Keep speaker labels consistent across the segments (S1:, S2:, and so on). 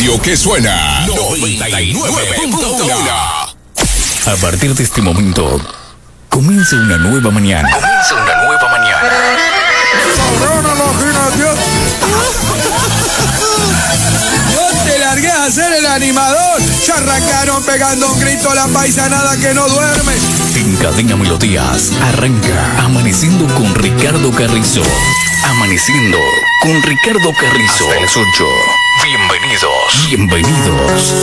S1: radio que suena 99.1.
S2: A partir de este momento, comienza una nueva mañana.
S3: Yo te largué a hacer el animador. Ya arrancaron pegando un grito a la paisanada que no duerme.
S2: En Cadena Melodías arranca Amaneciendo con Ricardo Carrizo. Amaneciendo con Ricardo Carrizo. Hasta las 8. Bienvenidos.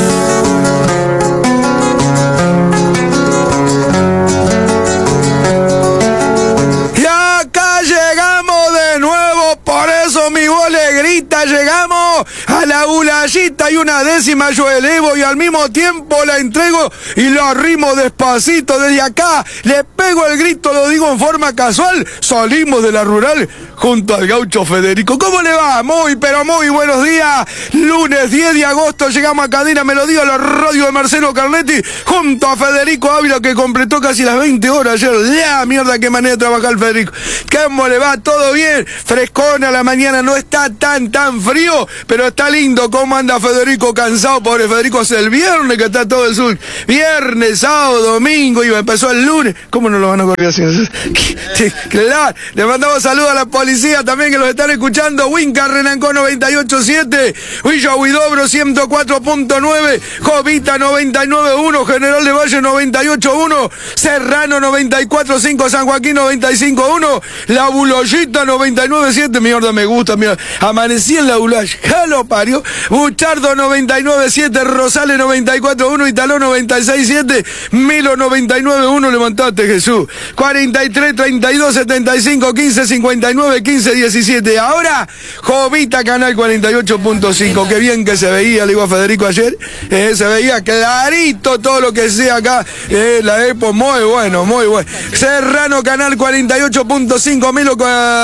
S3: Y acá llegamos de nuevo, por eso mi voz le grita, llegamos a la ulayita y una décima yo elevo y al mismo tiempo la entrego y lo arrimo despacito desde acá, le pego el grito, lo digo en forma casual, salimos de la rural junto al gaucho Federico. ¿Cómo le va? Muy, pero muy buenos días. Lunes 10 de agosto llegamos a Cadena Melodía, la radio de Marcelo Carletti, junto a Federico Ávila, que completó casi las 20 horas ayer. ¡Ya, mierda, qué manera de trabajar el Federico! ¿Cómo le va? ¿Todo bien? Frescona la mañana, no está tan frío, pero está lindo. ¿Cómo anda Federico? Cansado, pobre Federico, hace el viernes que está todo el sur. Viernes, sábado, domingo, y empezó el lunes. ¿Cómo no lo van a correr así? Claro, le mandamos saludos a la policía también que los están escuchando. Winca Renancó 98.7, Villa Huidobro 104.9, Jovita 99.1, General de Valle 98.1, Serrano 94.5, San Joaquín 95.1, La Buloyita 99.7, mierda, me gusta, mira, amanecí en La Bulaya, ya lo parió. Buchardo 99.7, Rosales 94.1, Italó 96.7, Milo 99.1, levantate Jesús, 43, 32, 75, 15, 59, 15, 17. Ahora, Jovita, canal 48.5. Qué bien que se veía, le digo a Federico ayer. Se veía clarito todo lo que sea acá. La EPO, muy bueno, muy bueno. Serrano, canal 48.5. Milo,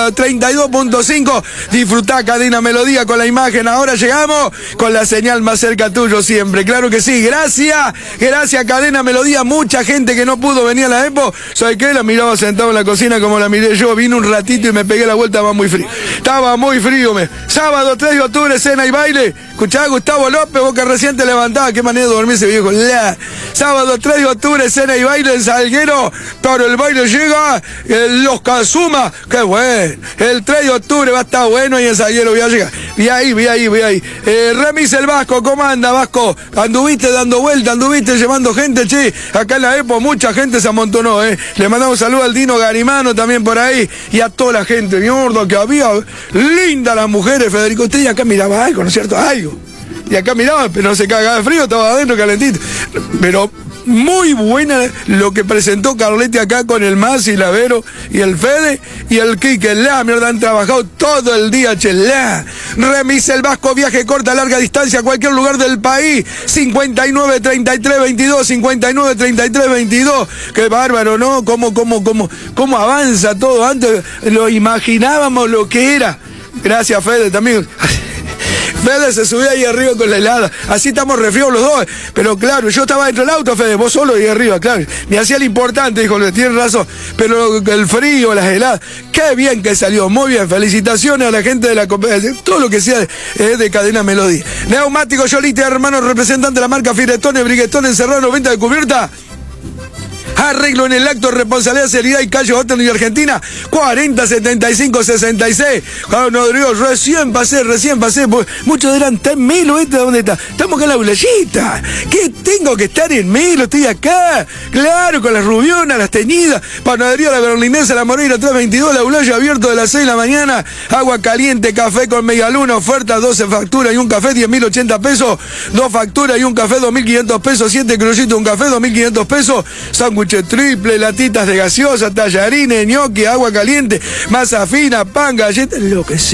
S3: 32.5. Disfrutá Cadena Melodía con la imagen. Ahora llegamos con la señal más cerca tuyo siempre. Claro que sí. Gracias, Cadena Melodía. Mucha gente que no pudo venir a la EPO. ¿Sabes qué? La miraba sentado en la cocina como la miré yo. Vine un ratito y me pegué la vuelta, estaba muy frío. Sábado 3 de octubre, cena y baile. Escuchá, Gustavo López, vos que recién te levantaba, qué manera de dormirse viejo. Sábado 3 de octubre, cena y baile en Salguero. Pero el baile llega Los Kazuma, qué bueno. El 3 de octubre va a estar bueno y en Salguero voy a llegar. Vi ahí. Remis el Vasco, ¿cómo anda, Vasco? Anduviste dando vuelta, anduviste llevando gente, che. Acá en la EPO mucha gente se amontonó, Le mandamos saludos al Dino Garimano también por ahí y a toda la gente, mierda, que había lindas las mujeres, Federico. Usted y acá miraba algo, ¿no es cierto? Algo. Y acá miraba, pero no se cagaba de frío, estaba adentro calentito. Pero muy buena lo que presentó Carletti acá con el Masi, la Vero y el Fede y el Quique. La mierda, han trabajado todo el día, che. Remis el Vasco, viaje corta, larga distancia a cualquier lugar del país. 59 33 22, 59 33 22. Qué bárbaro, ¿no? Cómo avanza todo. Antes lo imaginábamos lo que era. Gracias, Fede, también. Fede se subía ahí arriba con la helada. Así estamos resfriados los dos. Pero claro, yo estaba dentro del auto, Fede, vos solo ahí arriba, claro. Me hacía lo importante, dijo, tienes razón. Pero el frío, las heladas, qué bien que salió, muy bien. Felicitaciones a la gente de la competencia, todo lo que sea de Cadena Melodía. Neumático Yolite, hermanos, representante de la marca Firetones, Briguetón, Encerrado, venta de cubierta. Arreglo en el acto, responsabilidad, seriedad y Calle Hotel y Argentina, 40 75 66. Rodrigo, recién pasé. Muchos dirán, ¿está en Milo? ¿Dónde está? Estamos acá en la Bulayita. ¿Qué tengo que estar en Milo? Estoy acá. Claro, con las rubionas, las teñidas. Panadería La Berlinesa, La Moreira 322, La Bulaya, abierto de las 6 de la mañana. Agua caliente, café con medialuna, oferta, 12 facturas y un café, 10.080 pesos. 2 facturas y un café, 2.500 pesos. 7 crujitos, un café, 2.500 pesos. Sándwich triple, latitas de gaseosa, tallarines, ñoqui, agua caliente, masa fina, pan, galletas, lo que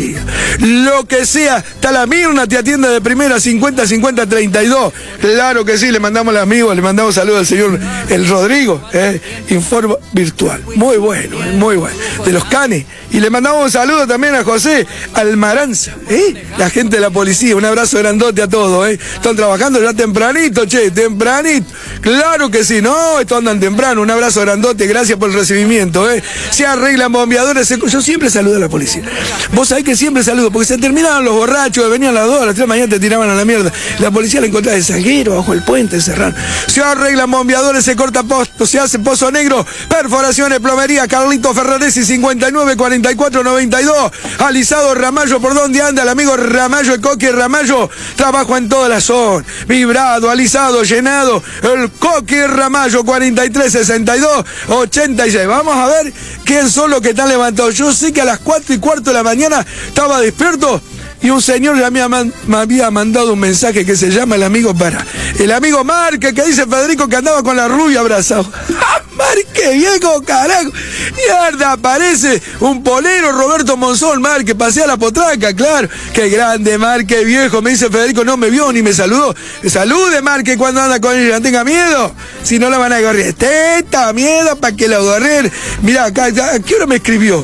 S3: sea. Está la Mirna, te atiende de primera, 50 50 32. Claro que sí, le mandamos al amigo, le mandamos saludos al señor el Rodrigo, informa virtual, muy bueno, de los Canes. Y le mandamos un saludo también a José Almaranza, la gente de la policía, un abrazo grandote a todos, están trabajando ya tempranito, che, tempranito, claro que sí, no, estos andan temprano. Serrano, un abrazo grandote, gracias por el recibimiento, Se arreglan bombeadores, yo siempre saludo a la policía. Vos sabés que siempre saludo, porque se terminaban los borrachos, venían a las 2, a las 3 de la mañana, te tiraban a la mierda. La policía la encontraba de Salguero, bajo el puente, Serrano. Se arreglan bombeadores, se corta posto, se hace pozo negro, perforaciones, plomería, Carlito Ferraresi, 59 44 92. Alisado Ramallo, ¿por dónde anda el amigo Ramallo, el Coqui Ramallo? Trabajo en toda la zona, vibrado, alisado, llenado, el Coqui Ramallo, 43 62 86. Vamos a ver quién son los que están levantados. Yo sé que a las 4:15 de la mañana estaba despierto y un señor ya me había mandado un mensaje que se llama el amigo Marque, que dice Federico que andaba con la rubia abrazado. Marque, viejo, carajo. Mierda, aparece un polero, Roberto Monzón, Marque, pasea la potraca, claro. Qué grande, Marque, viejo. Me dice Federico, no me vio ni me saludó. Salude, Marque, cuando anda con ella. No tenga miedo. Si no la van a agarrar. Teta, miedo para que la agarren. Mirá, acá, ¿a qué hora me escribió?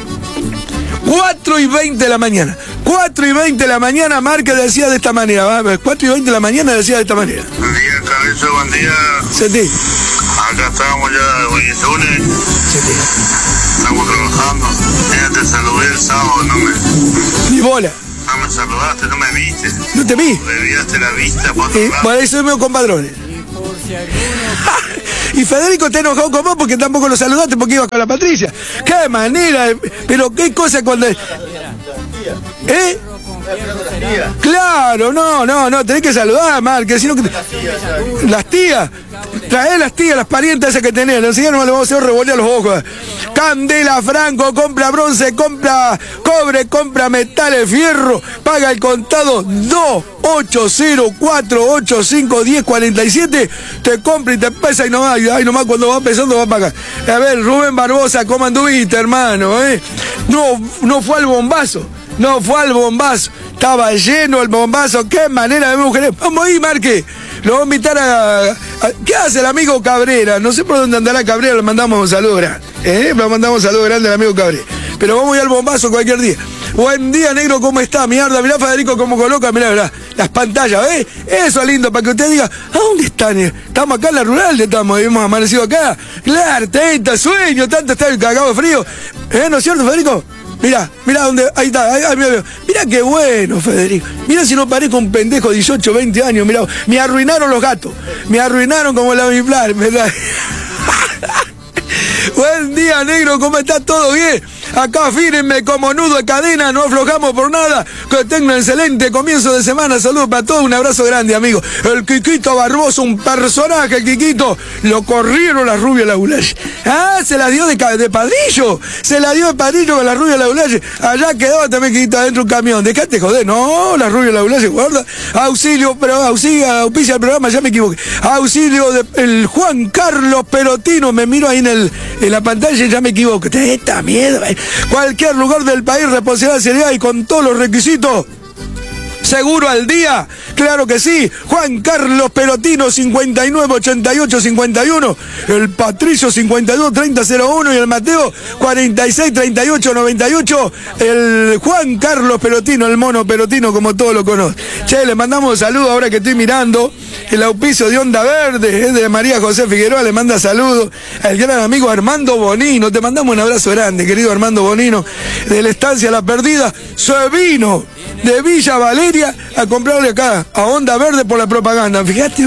S3: 4:20 de la mañana. 4:20 de la mañana, Marque decía de esta manera. 4:20 de la mañana decía de esta manera.
S4: Buen día, Carrizo, buen día.
S3: Sentí.
S4: Acá estábamos ya, hoy es lunes. Estamos trabajando. Te saludé el sábado,
S3: Ni bola.
S4: No me saludaste, no me viste.
S3: No te vi.
S4: Me olvidaste la vista, por
S3: por eso soy medio compadrones. Y Federico está enojado con vos porque tampoco lo saludaste porque ibas con la Patricia. Qué manera, pero qué cosa cuando... Claro, no, tenés que saludar, Marque, sino que... Las tías, trae las tías, las parientas esas que tenés, la señora no le vamos a hacer revolear los ojos. Candela Franco, compra bronce, compra cobre, compra metales, fierro, paga el contado 2804851047, te compra y te pesa y nomás cuando va pesando va a pagar. A ver, Rubén Barbosa, ¿cómo anduviste, hermano? No fue al bombazo. No fue al bombazo, estaba lleno el bombazo, qué manera de mujeres. Vamos ahí, Marque, lo voy a invitar a... ¿Qué hace el amigo Cabrera? No sé por dónde andará Cabrera, le mandamos un saludo grande. Le mandamos un saludo grande al amigo Cabrera. Pero vamos a ir al bombazo cualquier día. Buen día, negro, ¿cómo está? Mierda, mirá Federico cómo coloca, mirá, las pantallas, ¿ves? Eso es lindo, para que usted diga, ¿a dónde están? Estamos acá en la rural, hemos amanecido acá. Claro, teta, sueño, tanto está el cagado de frío. ¿No es cierto, Federico? Mirá dónde, ahí está, mirá qué bueno, Federico. Mirá si no parezco un pendejo de 18, 20 años, mirá, me arruinaron los gatos, me arruinaron como la biflar, ¿verdad? Buen día, negro, ¿cómo está? ¿Todo bien? Acá fírenme como nudo de cadena, no aflojamos por nada. Que tengan un excelente comienzo de semana. Saludos para todos, un abrazo grande, amigo. El Quiquito Barbosa, un personaje, el Quiquito. Lo corrieron la rubia la Gulaye. Se la dio de padrillo. Se la dio de padrillo con la rubia la Gulaye. Allá quedó también Quiquito adentro de un camión. Dejate joder. No, la rubia la Gulaye, guarda. Auxilio, auspicia el programa, ya me equivoqué. Auxilio del Juan Carlos Perotino. Me miro ahí en la pantalla y ya me equivoco. Te da miedo, cualquier lugar del país, responsabilidad, seriedad y con todos los requisitos. Seguro al día, claro que sí. Juan Carlos Perotino, 59 88 51. El Patricio, 52 30 01. Y el Mateo, 46 38 98. El Juan Carlos Perotino, el mono Perotino, como todos lo conocen. Che, le mandamos saludos ahora que estoy mirando. El auspicio de Onda Verde, de María José Figueroa, le manda saludos. El gran amigo Armando Bonino, te mandamos un abrazo grande, querido Armando Bonino, de la estancia La Perdida. Se vino de Villa Valeria a comprarle acá a Onda Verde por la propaganda. Fíjate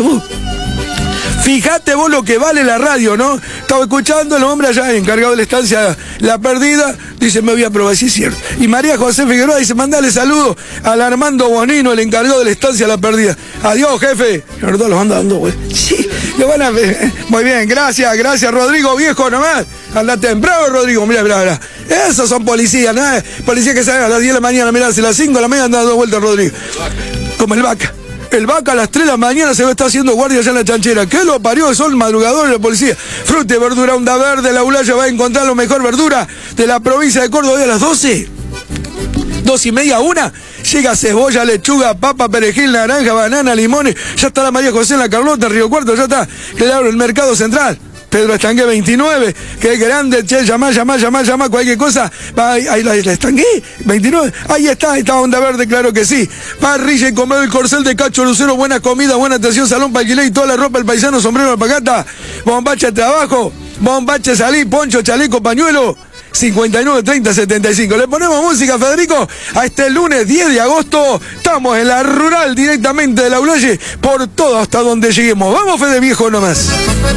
S3: vos lo que vale la radio, ¿no? Estaba escuchando el hombre allá encargado de la estancia La Perdida, dice, me voy a probar si es cierto. Y María José Figueroa dice, mandale saludos al Armando Bonino, el encargado de la estancia La Perdida. Adiós, jefe. Los anda dando, güey. Sí, lo van a ver. Muy bien, gracias, Rodrigo, viejo nomás. Andate en bravo, Rodrigo, mirá. Esos son policías, ¿no? Policías que salen a las 10 de la mañana, mirá, a las 5 de la mañana andan dando vueltas, Rodrigo. Como el Vaca. El Vaca a las 3 de la mañana se está haciendo guardia allá en la chanchera. ¿Qué lo parió? Son madrugadores de la policía. Fruta y verdura, Onda Verde, la Gulaye va a encontrar lo mejor verdura de la provincia de Córdoba hoy a las 12. 2:30, 1. Llega cebolla, lechuga, papa, perejil, naranja, banana, limones. Ya está la María José en la Carlota, Río Cuarto, ya está. Claro, el Mercado Central. Pedro Estangué 29, qué grande, che, llama, cualquier cosa. Ahí la Estangué, 29, ahí está Onda Verde, claro que sí. Parrilla y comedor El Corcel de Cacho Lucero, buena comida, buena atención, salón para alquiler y toda la ropa, el paisano, sombrero, alpacata, bombacha de trabajo, bombache salí, poncho, chaleco, pañuelo. 59 30 75. Le ponemos música, Federico, a este lunes 10 de agosto. Estamos en la rural directamente de la Ulaye, por todo hasta donde lleguemos. Vamos, Fede Viejo, nomás.